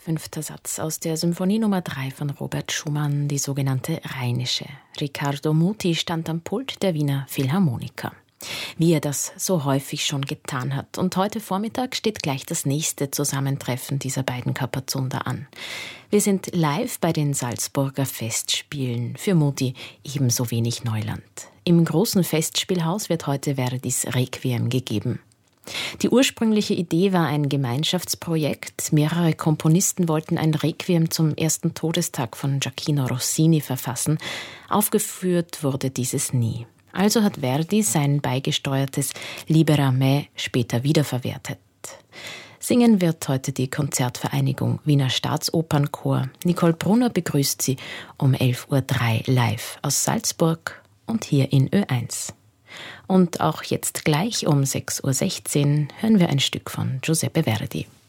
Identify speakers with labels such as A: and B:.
A: Fünfter Satz aus der Symphonie Nummer 3 von Robert Schumann, die sogenannte Rheinische. Riccardo Muti stand am Pult der Wiener Philharmoniker. Wie er das so häufig schon getan hat. Und heute Vormittag steht gleich das nächste Zusammentreffen dieser beiden Capazunder an. Wir sind live bei den Salzburger Festspielen. Für Muti ebenso wenig Neuland. Im großen Festspielhaus wird heute Verdis Requiem gegeben. Die ursprüngliche Idee war ein Gemeinschaftsprojekt. Mehrere Komponisten wollten ein Requiem zum ersten Todestag von Gioacchino Rossini verfassen. Aufgeführt wurde dieses nie. Also hat Verdi sein beigesteuertes Libera Me später wiederverwertet. Singen wird heute die Konzertvereinigung Wiener Staatsopernchor. Nicole Brunner begrüßt sie um 11.03 Uhr live aus Salzburg und hier in Ö1. Und auch jetzt gleich um 6.16 Uhr hören wir ein Stück von Giuseppe Verdi.